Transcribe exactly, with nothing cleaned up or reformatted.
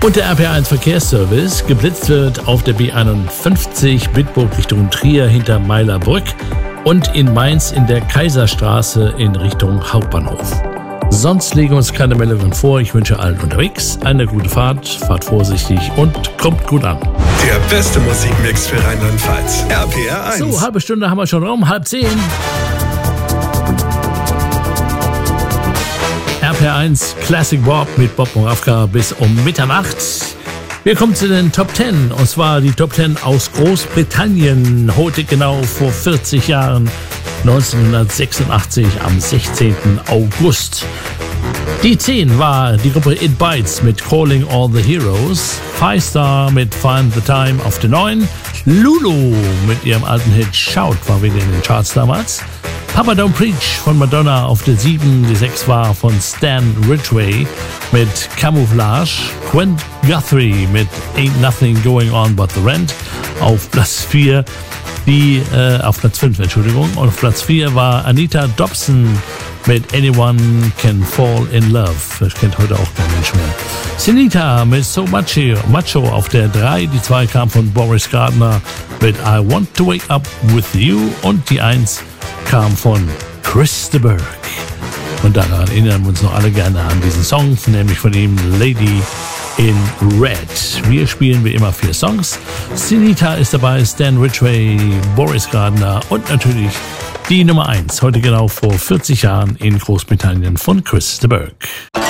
Und der R P R eins Verkehrsservice. Geblitzt wird auf der B einundfünfzig Bitburg Richtung Trier hinter Meilerbrück und in Mainz in der Kaiserstraße in Richtung Hauptbahnhof. Sonst liegen uns keine Meldungen vor. Ich wünsche allen unterwegs eine gute Fahrt, fahrt vorsichtig und kommt gut an. Der beste Musikmix für Rheinland-Pfalz. R P R eins. So, halbe Stunde haben wir schon rum, halb zehn. R P R eins Classic Bob mit Bob Moravka bis um Mitternacht. Wir kommen zu den Top Ten, und zwar die Top Ten aus Großbritannien. Heute genau vor vierzig Jahren, neunzehnhundertsechsundachtzig, am sechzehnten August. Die zehn war die Gruppe It Bites mit Calling All the Heroes. Five Star mit Find the Time auf der neun. Lulu mit ihrem alten Hit Shout war wieder in den Charts damals. Papa Don't Preach von Madonna auf der sieben. Die sechs war von Stan Ridgway mit Camouflage. Gwen Guthrie mit Ain't Nothing Going On But the Rent auf Platz vier. Die, äh, auf Platz fünf, Entschuldigung. Und auf Platz vier war Anita Dobson mit Anyone Can Fall in Love. Das kennt heute auch kein Mensch mehr. Sinita mit So Macho, Macho auf der drei. Die zwei kam von Boris Gardner mit I Want to Wake Up With You. Und die eins kam von Chris de Burgh. Und daran erinnern wir uns noch alle gerne an diesen Song, nämlich von ihm Lady in Red. Wir spielen wie immer vier Songs. Sinita ist dabei, Stan Ridgway, Boris Gardner und natürlich die Nummer eins. Heute genau vor vierzig Jahren in Großbritannien von Chris de Burgh.